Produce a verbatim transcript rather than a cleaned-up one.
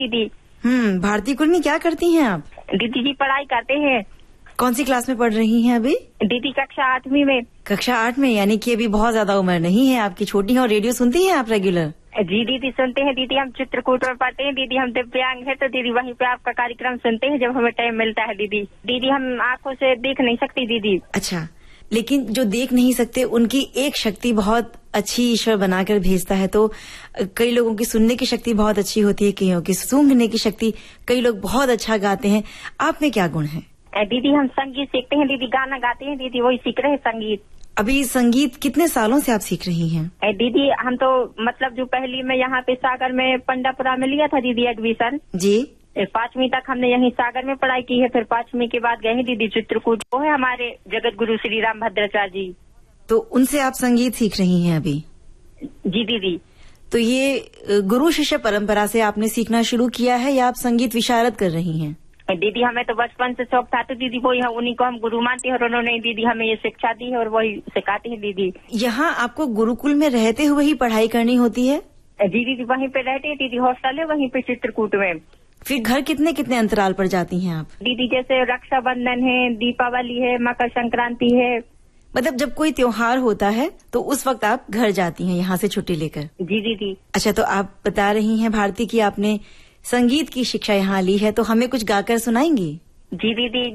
दीदी। हम्म भारती कुल में क्या करती हैं आप? दीदी जी पढ़ाई करते हैं। कौन सी क्लास में पढ़ रही हैं अभी? दीदी कक्षा आठवीं में। कक्षा आठ में, यानी कि अभी बहुत ज्यादा उम्र नहीं है आपकी, छोटी है। और रेडियो सुनती हैं आप रेगुलर? जी दीदी सुनते हैं दीदी, हम चित्रकूट में पढ़ते हैं दीदी, हम दिव्यांग है तो दीदी वहीं पे आपका कार्यक्रम सुनते हैं जब हमें टाइम मिलता है दीदी। दीदी हम आंखों से देख नहीं सकती दीदी। अच्छा, लेकिन जो देख नहीं सकते उनकी एक शक्ति बहुत अच्छी ईश्वर बनाकर भेजता है। तो कई लोगों की सुनने की शक्ति बहुत अच्छी होती है, कईयों की सूंघने की शक्ति, कई लोग बहुत अच्छा गाते हैं। आप में क्या गुण है? दीदी हम संगीत सीखते हैं दीदी, गाना गाते हैं दीदी, वही सीख रहे हैं संगीत। अभी संगीत कितने सालों से आप सीख रही हैं? दीदी हम तो मतलब जो पहली में यहाँ पे सागर में पंडापुरा में लिया था दीदी एडमिशन जी, पांचवी तक हमने यहीं सागर में पढ़ाई की है। फिर पांचवी के बाद गए हैं दीदी चित्रकूट, वो है हमारे जगत गुरु श्री राम भद्राचार्य जी। तो उनसे आप संगीत सीख रही हैं अभी? जी दीदी। तो ये गुरु शिष्य परंपरा से आपने सीखना शुरू किया है या आप संगीत विशारद कर रही हैं? दीदी हमें तो बचपन से शौक था तो दीदी वही है, उन्हीं को हम गुरु मानते हैं और उन्होंने दीदी हमें ये शिक्षा दी है और वही सिखाते हैं दीदी। यहाँ आपको गुरुकुल में रहते हुए ही पढ़ाई करनी होती है? जी दीदी वहीं पे रहते हैं दीदी, हॉस्टल है वहीं पे चित्रकूट में। फिर घर कितने कितने अंतराल पर जाती हैं आप? दीदी जैसे रक्षाबंधन है, दीपावली है, मकर संक्रांति है। मतलब जब कोई त्योहार होता है तो उस वक्त आप घर जाती हैं यहाँ से छुट्टी लेकर? जी दीदी। अच्छा, तो आप बता रही हैं भारती कि आपने संगीत की शिक्षा यहाँ ली है, तो हमें कुछ गाकर सुनाएंगी? जी दीदी।